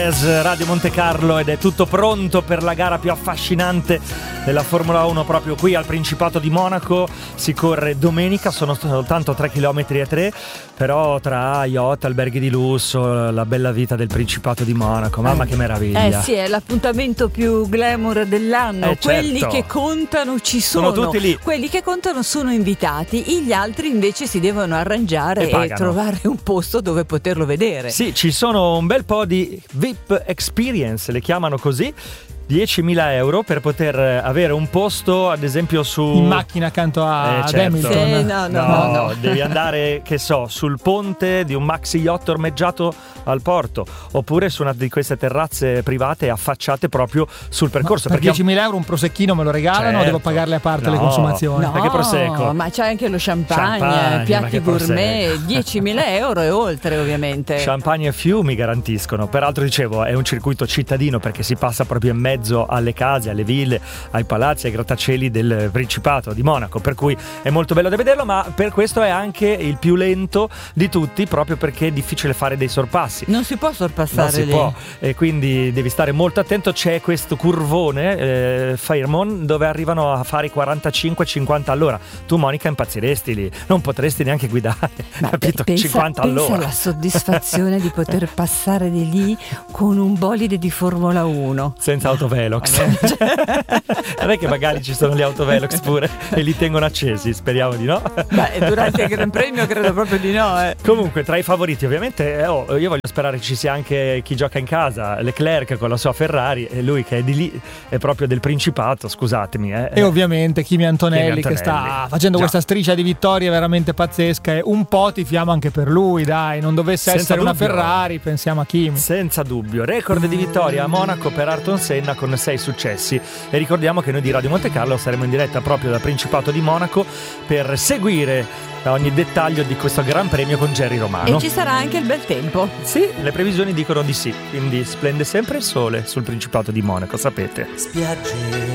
Radio Monte Carlo, ed è tutto pronto per la gara più affascinante della Formula 1 proprio qui al Principato di Monaco. Si corre domenica, sono soltanto 3,3 km, però tra yacht, alberghi di lusso, la bella vita del Principato di Monaco, mamma che meraviglia. Sì, è l'appuntamento più glamour dell'anno. Quelli certo. che contano ci sono tutti lì. Quelli che contano sono invitati, gli altri invece si devono arrangiare e trovare un posto dove poterlo vedere. Sì, ci sono un bel po' di VIP experience, le chiamano così. 10.000 euro per poter avere un posto, ad esempio in macchina accanto a Hamilton. No, devi andare, che so, sul ponte di un maxi yacht ormeggiato al porto, oppure su una di queste terrazze private affacciate proprio sul percorso. Per 10.000 euro un prosecchino me lo regalano o devo pagarle a parte le consumazioni? No, perché prosecco? Ma c'è anche lo champagne piatti gourmet, 10.000 euro e oltre, ovviamente. Champagne e fiumi garantiscono. Peraltro, dicevo, è un circuito cittadino perché si passa proprio in mezzo alle case, alle ville, ai palazzi, ai grattacieli del Principato di Monaco, per cui è molto bello da vederlo, ma per questo è anche il più lento di tutti, proprio perché è difficile fare dei sorpassi. Non si può sorpassare lì. Può, e quindi devi stare molto attento. C'è questo curvone Fairmont dove arrivano a fare i 45-50 all'ora. Tu, Monica, impazziresti lì, non potresti neanche guidare, capito? 50 all'ora. Pensa alla soddisfazione di poter passare di lì con un bolide di Formula 1 senza autovelox. Non è che magari ci sono gli autovelox pure e li tengono accesi, speriamo di no. Durante il Gran Premio credo proprio di no. Comunque, tra i favoriti ovviamente io voglio sperare che ci sia anche chi gioca in casa, Leclerc con la sua Ferrari, e lui che è di lì, è proprio del Principato, scusatemi. E ovviamente Kimi Antonelli che sta facendo questa striscia di vittorie veramente pazzesca, e un po' tifiamo anche per lui, dai, non dovesse essere una Ferrari, pensiamo a Kimi. Senza dubbio, record di vittoria a Monaco per Ayrton Senna con 6 successi, e ricordiamo che noi di Radio Monte Carlo saremo in diretta proprio dal Principato di Monaco per seguire ogni dettaglio di questo Gran Premio con Gerry Romano. E ci sarà anche il bel tempo. Sì, le previsioni dicono di sì, quindi splende sempre il sole sul Principato di Monaco, sapete. Spiagge